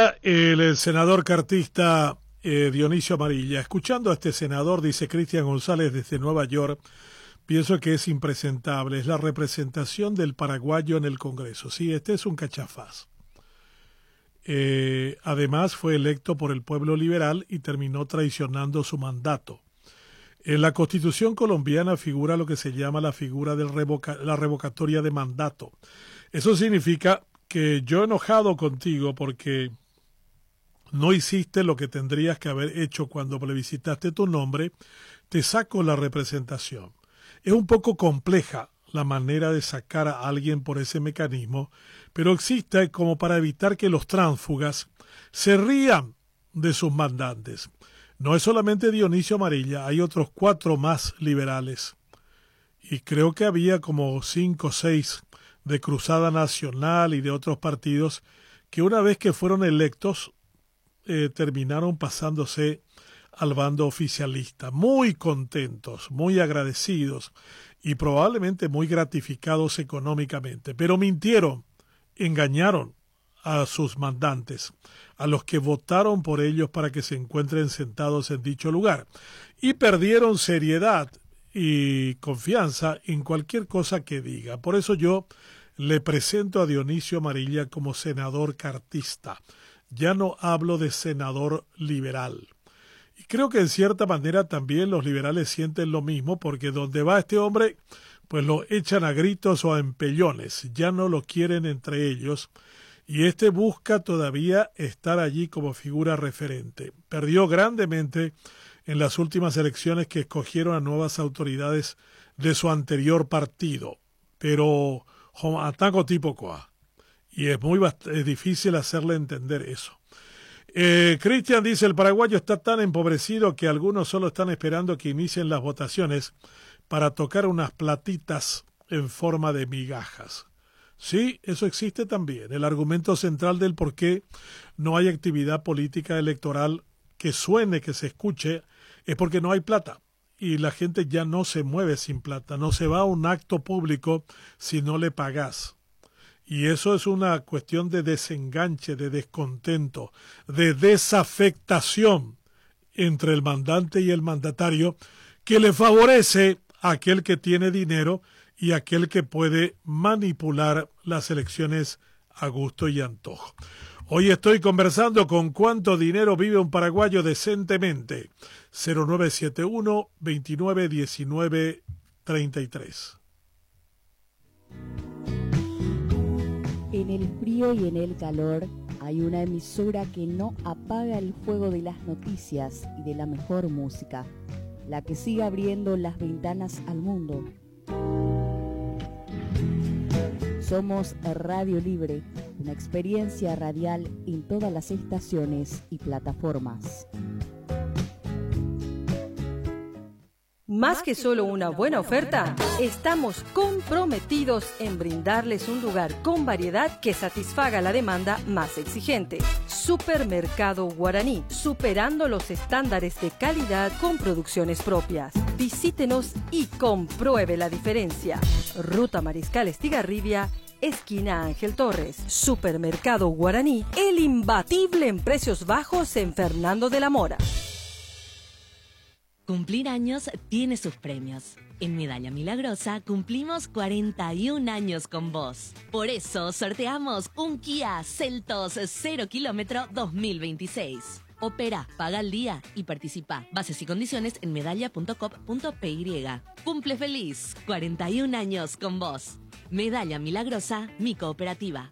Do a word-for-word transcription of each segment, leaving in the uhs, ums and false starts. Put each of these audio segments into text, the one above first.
decía el, el senador cartista eh, Dionisio Amarilla. Escuchando a este senador, dice Cristian González desde Nueva York, pienso que es impresentable. Es la representación del paraguayo en el Congreso. Sí, este es un cachafaz. Eh, además, fue electo por el pueblo liberal y terminó traicionando su mandato. En la Constitución colombiana figura lo que se llama la figura de revoca, la revocatoria de mandato. Eso significa que yo enojado contigo porque no hiciste lo que tendrías que haber hecho cuando plebiscitaste tu nombre, te saco la representación. Es un poco compleja la manera de sacar a alguien por ese mecanismo, pero existe como para evitar que los tránsfugas se rían de sus mandantes. No es solamente Dionisio Amarilla, hay otros cuatro más liberales. Y creo que había como cinco o seis de Cruzada Nacional y de otros partidos que una vez que fueron electos eh, terminaron pasándose al bando oficialista. Muy contentos, muy agradecidos y probablemente muy gratificados económicamente. Pero mintieron, engañaron a sus mandantes, a los que votaron por ellos para que se encuentren sentados en dicho lugar, y perdieron seriedad y confianza en cualquier cosa que diga. Por eso yo le presento a Dionisio Amarilla como senador cartista. Ya no hablo de senador liberal. Y creo que en cierta manera también los liberales sienten lo mismo, porque donde va este hombre, pues lo echan a gritos o a empellones, ya no lo quieren entre ellos, y este busca todavía estar allí como figura referente. Perdió grandemente en las últimas elecciones que escogieron a nuevas autoridades de su anterior partido, pero ataco tipo coa, y es muy es difícil hacerle entender eso. Eh, Cristian dice, el paraguayo está tan empobrecido que algunos solo están esperando que inicien las votaciones para tocar unas platitas en forma de migajas. Sí, eso existe también. El argumento central del por qué no hay actividad política electoral que suene, que se escuche, es porque no hay plata. Y la gente ya no se mueve sin plata, no se va a un acto público si no le pagás. Y eso es una cuestión de desenganche, de descontento, de desafectación entre el mandante y el mandatario, que le favorece a aquel que tiene dinero y aquel que puede manipular las elecciones a gusto y antojo. Hoy estoy conversando con cuánto dinero vive un paraguayo decentemente. cero nueve siete uno, veintinueve diecinueve treinta y tres. En el frío y en el calor hay una emisora que no apaga el fuego de las noticias y de la mejor música, la que sigue abriendo las ventanas al mundo. Somos Radio Libre, una experiencia radial en todas las estaciones y plataformas. Más que solo una buena oferta, estamos comprometidos en brindarles un lugar con variedad que satisfaga la demanda más exigente. Supermercado Guaraní, superando los estándares de calidad con producciones propias. Visítenos y compruebe la diferencia. Ruta Mariscal Estigarribia, esquina Ángel Torres. Supermercado Guaraní, el imbatible en precios bajos en Fernando de la Mora. Cumplir años tiene sus premios. En Medalla Milagrosa cumplimos cuarenta y un años con vos. Por eso sorteamos un Kia Seltos cero kilómetro dos mil veintiséis. Opera, paga al día y participa. Bases y condiciones en medalla punto com punto p y. Cumple feliz, cuarenta y un años con vos. Medalla Milagrosa, mi cooperativa.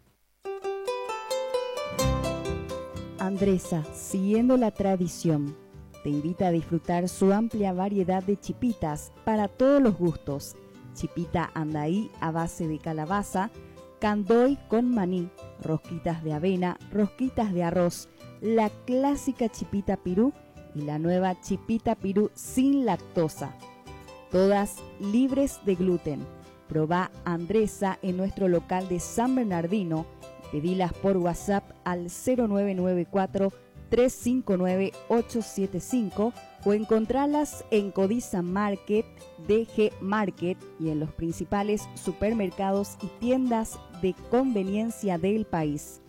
Andresa, siguiendo la tradición, te invita a disfrutar su amplia variedad de chipitas para todos los gustos. Chipita andaí a base de calabaza, candoy con maní, rosquitas de avena, rosquitas de arroz, la clásica chipita pirú y la nueva chipita pirú sin lactosa. Todas libres de gluten. Probá Andresa en nuestro local de San Bernardino. Pedilas por WhatsApp al cero nueve nueve cuatro, tres cinco nueve, ocho siete cinco o encontralas en Codiza Market, D G Market y en los principales supermercados y tiendas de conveniencia del país.